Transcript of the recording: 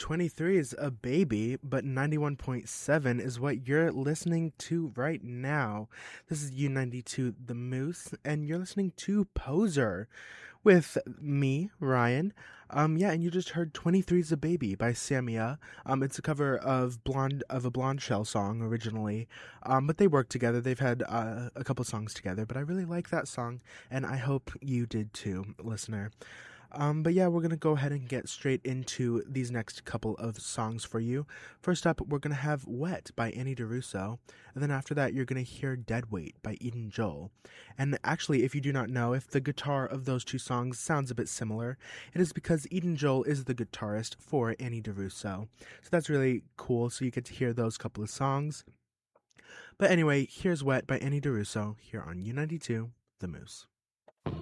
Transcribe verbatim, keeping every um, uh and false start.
twenty-three is a baby, but ninety-one point seven is what you're listening to right now. This is U ninety-two The Moose, and you're listening to Poser with me, Ryan. Um, yeah, and you just heard twenty-three is a Baby by Samia. Um, it's a cover of Blonde of a Blonde Shell song originally, um, but they work together. They've had uh, a couple songs together, but I really like that song, and I hope you did too, listener. Um, but yeah, we're going to go ahead and get straight into these next couple of songs for you. First up, we're going to have Wet by Annie DeRusso. And then after that, you're going to hear Dead Weight by Eden Joel. And actually, if you do not know, if the guitar of those two songs sounds a bit similar, it is because Eden Joel is the guitarist for Annie DeRusso. So that's really cool. So you get to hear those couple of songs. But anyway, here's Wet by Annie DeRusso here on U ninety-two, The Moose.